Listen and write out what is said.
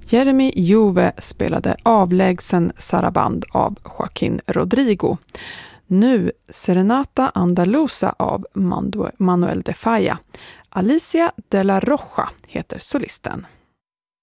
Jeremy Juve spelade Avlägsen saraband av Joaquín Rodrigo. Nu Serenata Andaluza av Manuel de Falla. Alicia de la Roja heter solisten.